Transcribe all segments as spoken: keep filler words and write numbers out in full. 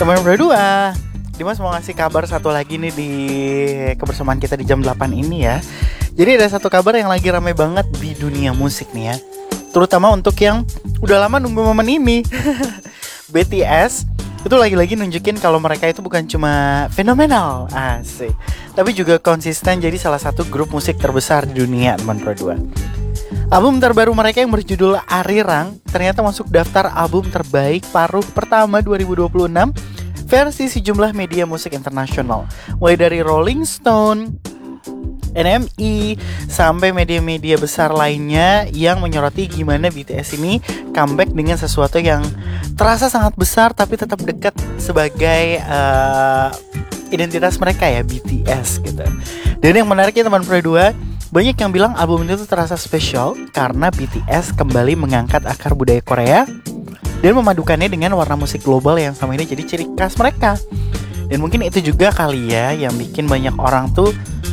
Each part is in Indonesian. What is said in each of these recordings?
Teman berdua, Dimas mau ngasih kabar satu lagi nih di kebersamaan kita di jam delapan ini ya. Jadi ada satu kabar yang lagi rame banget di dunia musik nih ya, terutama untuk yang udah lama nunggu momen ini. B T S itu lagi-lagi nunjukin kalau mereka itu bukan cuma fenomenal, asik, tapi juga konsisten jadi salah satu grup musik terbesar di dunia, teman berdua. Album terbaru mereka yang berjudul Arirang ternyata masuk daftar album terbaik paruh pertama dua ribu dua puluh enam versi sejumlah media musik internasional, mulai dari Rolling Stone, N M E, sampai media-media besar lainnya yang menyoroti gimana B T S ini comeback dengan sesuatu yang terasa sangat besar tapi tetap dekat sebagai uh, identitas mereka ya, B T S gitu. Dan yang menariknya teman berdua, banyak yang bilang album ini tuh terasa spesial karena B T S kembali mengangkat akar budaya Korea dan memadukannya dengan warna musik global yang sama ini jadi ciri khas mereka. Dan mungkin itu juga kali ya yang bikin banyak orang tuh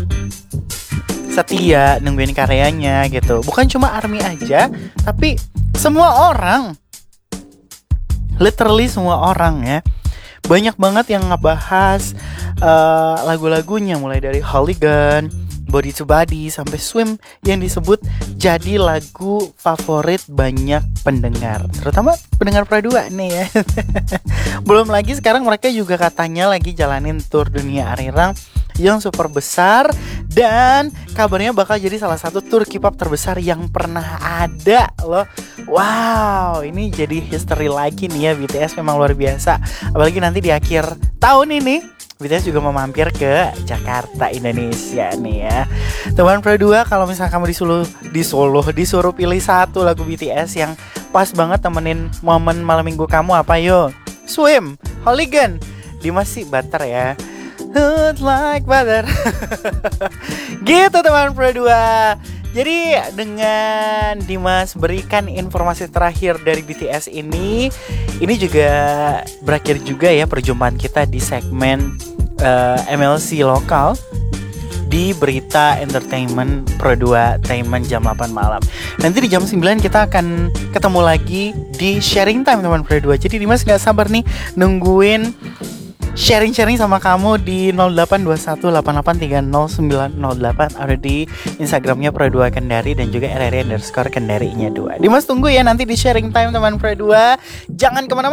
setia nungguin karyanya gitu. Bukan cuma ARMY aja, tapi semua orang, literally semua orang ya. Banyak banget yang ngebahas uh, lagu-lagunya, mulai dari Hooligan, Body to Body, sampai Swim yang disebut jadi lagu favorit banyak pendengar, terutama pendengar Pradua nih ya. Belum lagi sekarang mereka juga katanya lagi jalanin tour dunia Arirang yang super besar, dan kabarnya bakal jadi salah satu tour K-pop terbesar yang pernah ada loh. Wow, ini jadi history lagi nih ya. B T S memang luar biasa. Apalagi nanti di akhir tahun ini B T S juga mau mampir ke Jakarta, Indonesia nih ya. Teman Pradua, kalau misalnya kamu disuruh disuruh disuruh pilih satu lagu B T S yang pas banget temenin momen malam minggu kamu, apa yo? Swim, Hooligan, Dimas sih Butter ya. Hood like butter. Gitu teman Pradua. Jadi dengan Dimas berikan informasi terakhir dari B T S ini, ini juga berakhir juga ya perjumpaan kita di segmen uh, M L C lokal di Berita Entertainment Pradua Entertainment jam delapan malam. Nanti di jam sembilan kita akan ketemu lagi di Sharing Time teman Pradua. Jadi Dimas gak sabar nih nungguin sharing-sharing sama kamu di nol delapan dua satu delapan delapan tiga nol sembilan nol delapan, ada di Instagramnya Pradua Kendari dan juga R R underscore Kendari-nya dua. Dimas tunggu ya nanti di Sharing Time teman Pradua. Jangan kemana-mana.